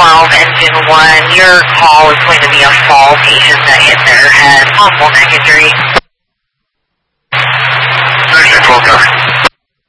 12, engine 1. Your call is going to be a fall patient that hit their head. Possible neck injury.